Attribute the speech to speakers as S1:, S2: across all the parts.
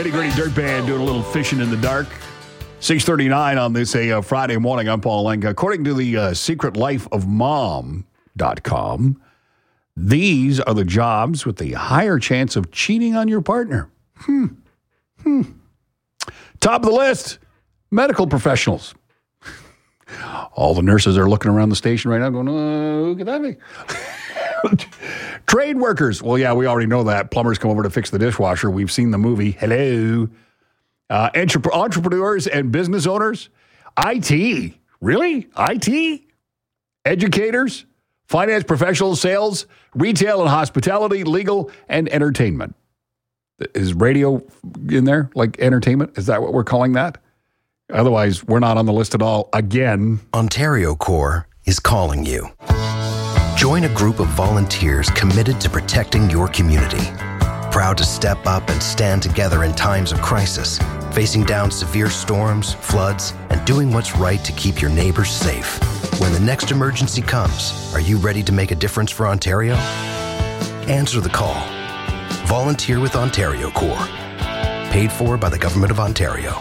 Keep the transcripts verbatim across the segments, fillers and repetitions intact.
S1: Nitty Gritty Dirt Band doing a little fishing in the dark. six thirty-nine on this a uh, Friday morning. I'm Paul Lenka. According to the uh, secret life of mom dot com, these are the jobs with the higher chance of cheating on your partner. Hmm. Hmm. Top of the list, medical professionals. All the nurses are looking around the station right now going, uh, who could that be? Trade workers. Well, yeah, we already know that. Plumbers come over to fix the dishwasher. We've seen the movie. Hello. Uh, entre- entrepreneurs and business owners. I T. Really? I T? Educators. Finance professionals. Sales. Retail and hospitality. Legal and entertainment. Is radio in there? Like entertainment? Is that what we're calling that? Otherwise, we're not on the list at all. Again.
S2: Ontario Corps is calling you. Join a group of volunteers committed to protecting your community. Proud to step up and stand together in times of crisis, facing down severe storms, floods, and doing what's right to keep your neighbors safe. When the next emergency comes, are you ready to make a difference for Ontario? Answer the call. Volunteer with Ontario Corps. Paid for by the Government of Ontario.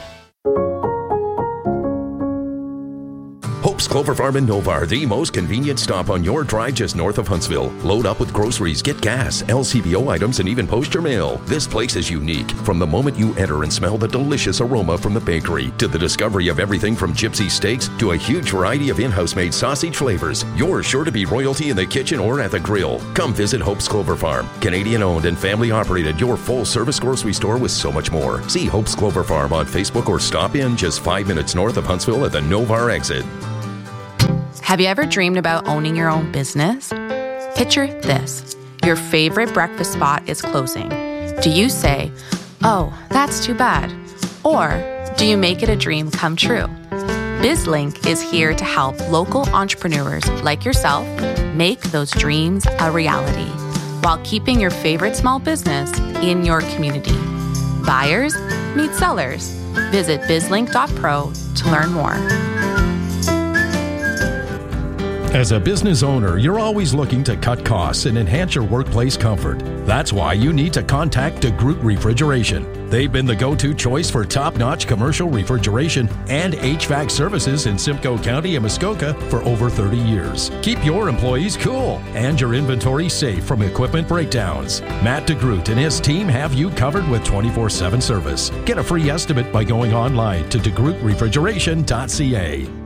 S3: Hope's Clover Farm in Novar, the most convenient stop on your drive just north of Huntsville. Load up with groceries, get gas, L C B O items, and even post your mail. This place is unique. From the moment you enter and smell the delicious aroma from the bakery, to the discovery of everything from gypsy steaks to a huge variety of in-house made sausage flavors, you're sure to be royalty in the kitchen or at the grill. Come visit Hope's Clover Farm. Canadian owned and family operated, your full service grocery store with so much more. See Hope's Clover Farm on Facebook or stop in just five minutes north of Huntsville at the Novar exit.
S4: Have you ever dreamed about owning your own business? Picture this. Your favorite breakfast spot is closing. Do you say, oh, that's too bad? Or do you make it a dream come true? BizLink is here to help local entrepreneurs like yourself make those dreams a reality while keeping your favorite small business in your community. Buyers meet sellers. Visit bizlink dot pro to learn more.
S5: As a business owner, you're always looking to cut costs and enhance your workplace comfort. That's why you need to contact DeGroot Refrigeration. They've been the go-to choice for top-notch commercial refrigeration and H V A C services in Simcoe County and Muskoka for over thirty years. Keep your employees cool and your inventory safe from equipment breakdowns. Matt DeGroot and his team have you covered with twenty-four seven service. Get a free estimate by going online to degroot refrigeration dot c a.